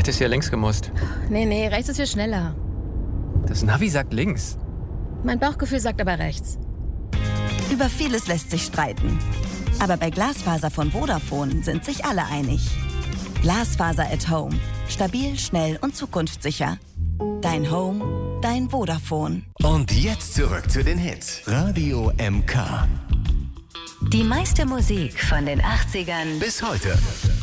Hättest ja links gemusst. Nee, rechts ist hier schneller. Das Navi sagt links. Mein Bauchgefühl sagt aber rechts. Über vieles lässt sich streiten. Aber bei Glasfaser von Vodafone sind sich alle einig. Glasfaser at Home. Stabil, schnell und zukunftssicher. Dein Home, dein Vodafone. Und jetzt zurück zu den Hits. Radio MK. Die meiste Musik von den 80ern Bis heute.